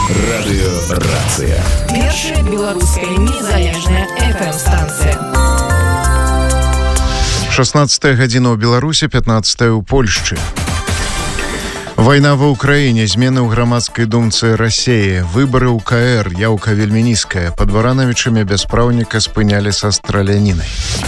Радыёрацыя. Першая беларуская незалежная FM-станцыя. 16 гадзіна ў Беларусі, 15 ў Польшчы. Вайна ва ўкраіне, змены ў грамадскай думцы Расіі, выбары ў КР, яўка вельмі нізкая. Пад Баранавічамі бяспраўніка спынялі са стралянінай.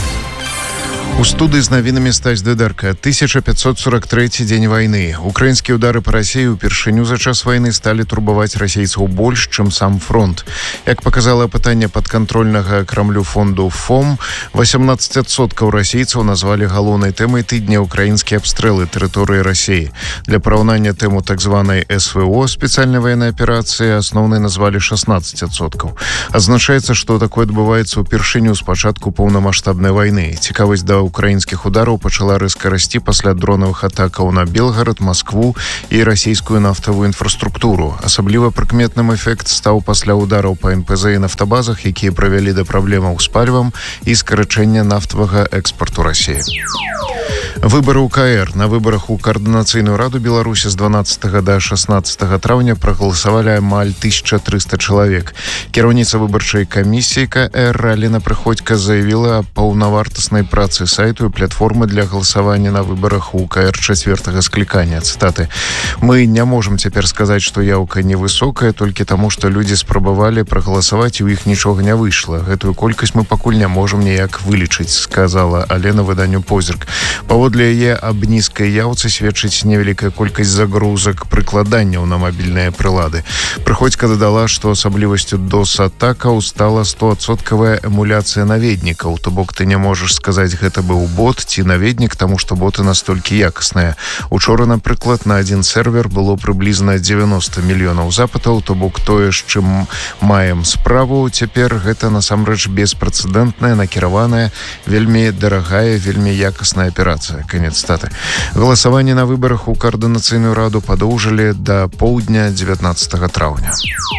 У студыі з навінамі Стась Дыдарка. 1543 дзень вайны. Украінскія ўдары па Расіі ўпершыню за час вайны сталі турбаваць расейцаў больш, чым сам фронт. Як паказала апытанне падкантрольнага Крамлю фонду ФОМ, 18% расейцаў назвалі галоўнай тэмай тыдня украінскія абстрэлы тэрыторыі Расіі. Для параўнання тэму так званай СВО, спецыяльнай ваеннай аперацыі, асноўнай назвалі 16%. Адзначаецца, што такое адбываецца ўпершыню з пачатку поўнамаштабнай вайны. Цікавасць да украінскіх удараў пачала рэзка расці пасля дронавых атакаў на Белгарад, Маскву і расійскую нафтавую інфраструктуру. Асабліва прыкметным эфект стаў пасля удараў па НПЗ і нафтабазах, якія правялі да праблемаў з палівам і скарачэння нафтавага экспарту Расіі. Выбары ў КР. На выбарах у Каардынацыйную раду Беларусі з 12 да 16 траўня прагаласавалі амаль 1300 чалавек. Кіраўніца выбарчай камісіі КР Алена Прыходька заявіла аб паўнавартаснай працы сайту і платформы для галасавання на выбарах у КР 4-го склікання. Цытаты. «Мы не можам цяпер сказаць, што яўка невысокая толькі таму, што людзі спрабавалі прагаласаваць і ў іх нічога не выйшла. Гэтую колькасць мы пакуль не можам ніяк вылічыць», сказала Алена выданню «Позірк». Паводле яе аб нізкай яўцы сведчыць невялікая колькасць загрузак прыкладанняў на мабільныя прылады. Прыходька дадала, што асаблівасцю DOS-атакаў стала 100% эмуляцыя наведнікаў. То бок ты не можаш сказаць, гэта быў бот ці наведнік, таму што боты настолькі якасныя. Учора, напрыклад, на адзін сервер было прыблізна 90 мільёнаў запытаў, то бок тое, з чым маем справу цяпер, гэта насамрэч беспрэцэдэнтная, накіраваная, вельмі дарагая, вельмі якасная аперацыя. Конец цитаты. Галасаванне на выбарах у Каардынацыйную раду падоўжылі да поўдня 19 траўня.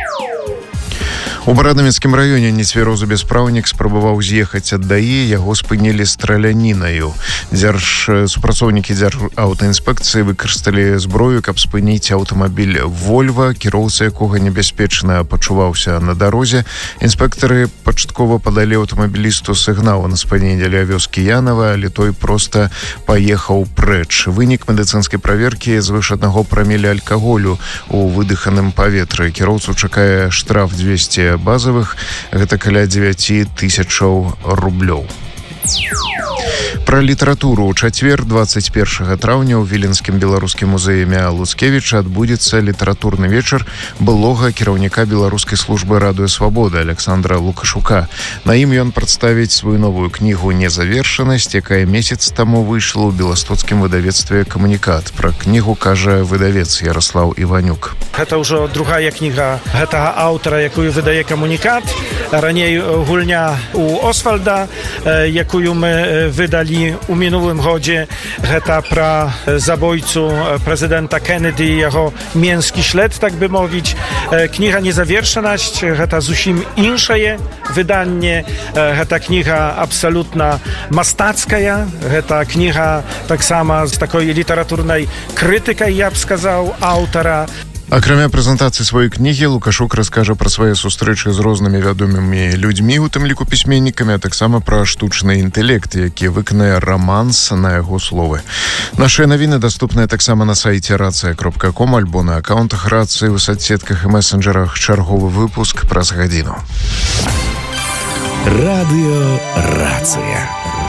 У Баранавіцкім раёне нецвярозы бяспраўнік спрабаваў з'ехаць ад ДАІ, яго спынілі стралянінаю. Супрацоўнікі дзяржаўтаінспекцыі выкарысталі зброю, каб спыніць аўтамабіль «Вольва», кіроўца якога небяспечна пачуваўся на дарозе. Інспектары пачаткова падалі аўтамабілісту сігнал на спыненне ля вёскі Янава, але той проста паехаў прэч. Вынік медыцынскай праверкі звыш 1 праміля алкаголю у выдыханым паветры. Кіроўцу чакае штраф 200 базовых, гэта каля 9000 рублёў. Пра літаратуру. У чацвер, 21 траўня, у Віленскім беларускім музеі імя Луцкевіча адбудзецца літаратурны вечар былога кіраўніка беларускай службы «Радыё Свабода» Александра Лукашука. На ім ён прадставіць сваю новую кнігу «Незавершанасць», якая месяц таму выйшла ў беластоцкім выдавецтве «Камунікат». Пра кнігу кажа выдавец Ярослав Іванюк. Гэта ўжо другая кніга гэтага аўтара, якую выдае «Камунікат». Раней гульня у Освальда, якую мы wydali u minulym godzie. Гэта пра забойцу прэзідэнта Кеннеді, яго менскі śled, так бы мовіць. Кніга «Незавершанасць» гэта зусім іншае выданне. Гэта кніга абсалютна мастацкая. Гэта кніга таксама з такой літаратурнай крытыкай, я б сказаў, аўтара. Акрамя прэзентацыі сваёй кнігі, Лукашук раскажа пра свае сустрэчы з рознымі вядомымі людзьмі, у тым ліку пісьменнікамі, а таксама пра штучны інтэлект, які выканае раманс на яго словы. Нашыя навіны даступныя таксама на сайце racja.com, альбо на акаунтах Рацыі, у соцсетках і месенджерах. Чарговы выпуск праз гадзіну. Радыёрацыя.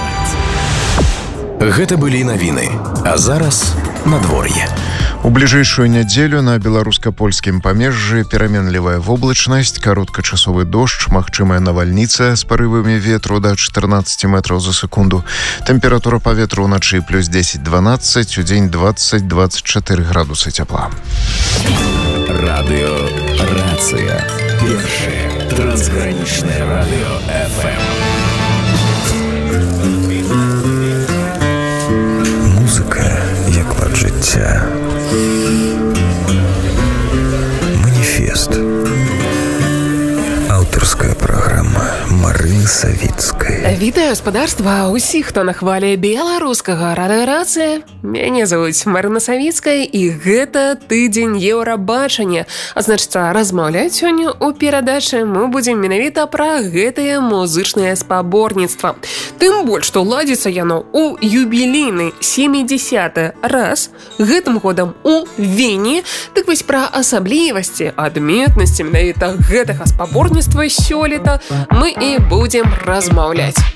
Гэта былі навіны, а зараз надвор'е. У бліжэйшую нядзелю на беларуска-польскім памежжы пераменлівая воблачнасць, кароткачасовы дождж, магчымая навальніца з парывамі ветру да 14 метраў за секунду. Тэмпература паветра ўначы плюс 10-12, удзень 20-24 градусы цяпла. Радыёрацыя. Першае трансгранічнае радыё FM. Музыка як пад жыцця. Маніфест. Аўтарская Беларуская праграма Марыны Савіцкай. Вітаю спадарства ўсіх, хто на хвалі беларускага радыёрацыя. Мяне зовуць Марына Савіцкая, і гэта тыдзень Еўрабачання. А значыцца, размаўляць сёння ў перадачы мы будзем менавіта пра гэтае музычнае спаборніцтва. Тым больш, што ладзіцца яно ў юбілейны 70-ы раз, гэтым годам у Вене. Так вось пра асаблівасці, адметнасці менавіта гэтага спаборніцтва сёлета мы і будзем размаўляць.